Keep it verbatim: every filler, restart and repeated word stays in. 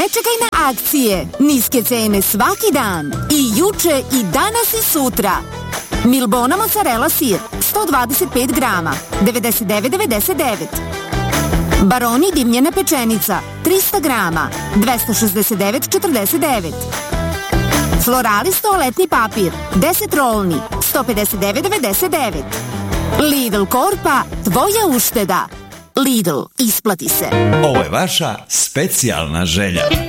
čekaj na akcije. Niske cene svaki dan. I juče, i danas, i sutra. Milbona mozzarella sir, sto dvadeset pet grama, devedeset devet devedeset devet. Baroni dimljena pečenica, trista grama, dvesta šezdeset devet četrdeset devet. Floralis toaletni papir, deset rolni, sto pedeset devet devedeset devet. Lidl Korpa, tvoja ušteda. Lidl, isplati se. Ovo je vaša specijalna želja.